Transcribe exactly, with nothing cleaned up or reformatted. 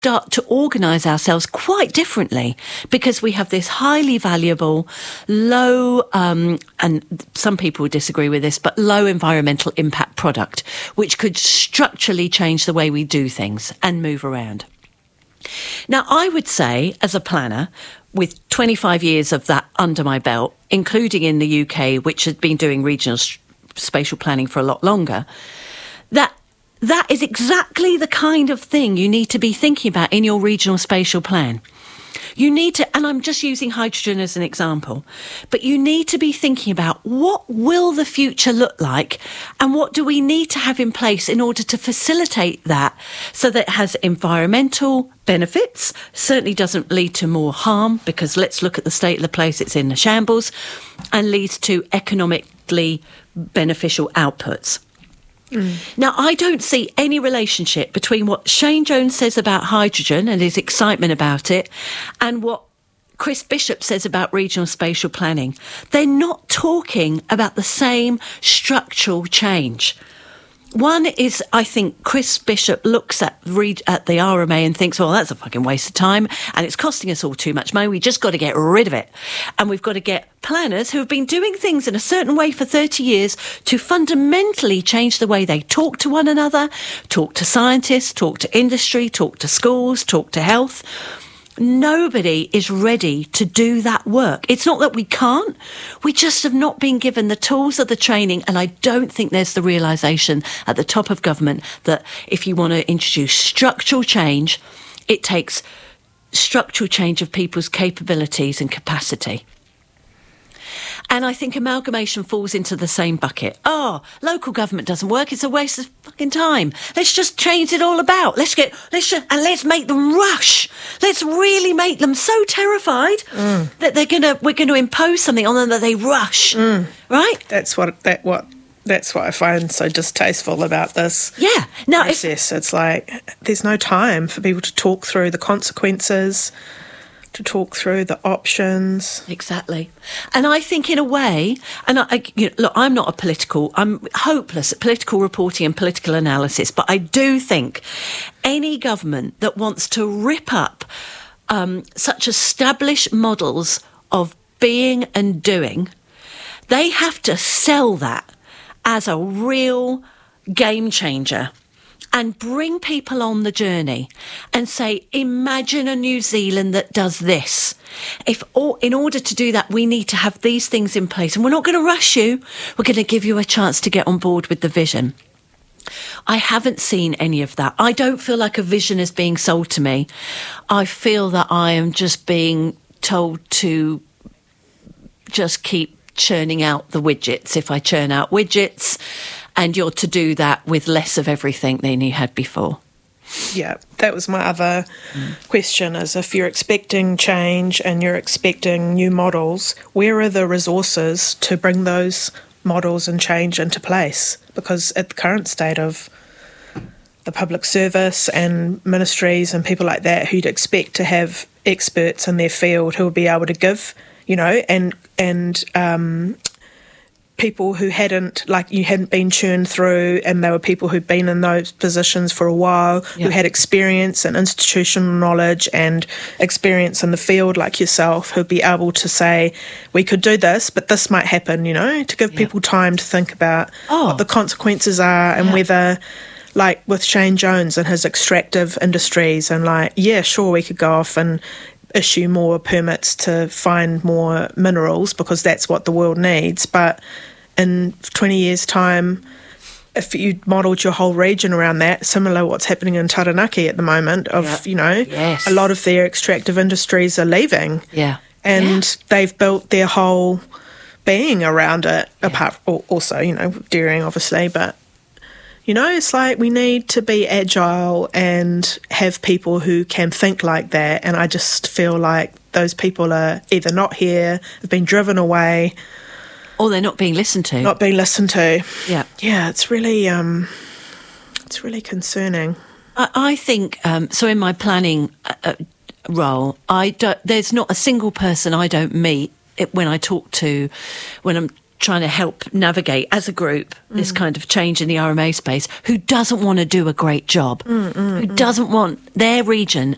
start to organise ourselves quite differently, because we have this highly valuable, low, um, and some people would disagree with this, but low environmental impact product, which could structurally change the way we do things and move around. Now, I would say, as a planner, with twenty-five years of that under my belt, including in the U K, which had been doing regional spatial planning for a lot longer, that that is exactly the kind of thing you need to be thinking about in your regional spatial plan. You need to, and I'm just using hydrogen as an example, but you need to be thinking about what will the future look like and what do we need to have in place in order to facilitate that so that it has environmental benefits, certainly doesn't lead to more harm, because let's look at the state of the place it's in, the shambles, and leads to economically beneficial outputs. Mm. Now, I don't see any relationship between what Shane Jones says about hydrogen and his excitement about it and what Chris Bishop says about regional spatial planning. They're not talking about the same structural change. One is, I think, Chris Bishop looks at read at the R M A and thinks, well, that's a fucking waste of time and it's costing us all too much money. We just got to get rid of it. And we've got to get planners who have been doing things in a certain way for thirty years to fundamentally change the way they talk to one another, talk to scientists, talk to industry, talk to schools, talk to health. Nobody is ready to do that work. It's not that we can't. We just have not been given the tools or the training. And I don't think there's the realisation at the top of government that if you want to introduce structural change, it takes structural change of people's capabilities and capacity. And I think amalgamation falls into the same bucket. Oh, local government doesn't work. It's a waste of fucking time. Let's just change it all about. Let's get, let's just, and let's make them rush. Let's really make them so terrified mm. that they're gonna, we're going to impose something on them that they rush. Mm. Right? That's what, that what, that's what I find so distasteful about this yeah. Now, process. If, it's like, there's no time for people to talk through the consequences, to talk through the options. Exactly. And I think in a way, and I, I you know, look, I'm not a political, I'm hopeless at political reporting and political analysis, but I do think any government that wants to rip up um, such established models of being and doing, they have to sell that as a real game changer and bring people on the journey and say, imagine a New Zealand that does this. If or, in order to do that, we need to have these things in place. And we're not going to rush you. We're going to give you a chance to get on board with the vision. I haven't seen any of that. I don't feel like a vision is being sold to me. I feel that I am just being told to just keep churning out the widgets. If I churn out widgets, and you're to do that with less of everything than you had before. Yeah, that was my other mm. question, is if you're expecting change and you're expecting new models, where are the resources to bring those models and change into place? Because at the current state of the public service and ministries and people like that, who'd expect to have experts in their field who would be able to give, you know, and, and, um, people who hadn't, like you hadn't been churned through, and they were people who'd been in those positions for a while, yep. who had experience and institutional knowledge and experience in the field like yourself, who'd be able to say, we could do this, but this might happen, you know, to give yep. people time to think about oh. what the consequences are and yep. whether, like with Shane Jones and his extractive industries, and like, yeah, sure, we could go off and issue more permits to find more minerals because that's what the world needs, but in twenty years' time, if you modelled your whole region around that, similar what's happening in Taranaki at the moment, of, yep. you know, yes. a lot of their extractive industries are leaving. Yeah. And yeah. they've built their whole being around it, yeah. apart also, you know, dairying obviously, but, you know, it's like we need to be agile and have people who can think like that, and I just feel like those people are either not here, have been driven away, or they're not being listened to. Not being listened to. Yeah. Yeah, it's really, um, it's really concerning. I, I think, um, so in my planning uh, role, I don't, there's not a single person I don't meet it, when I talk to, when I'm trying to help navigate as a group this mm. kind of change in the R M A space, who doesn't want to do a great job, mm, mm, who mm. doesn't want their region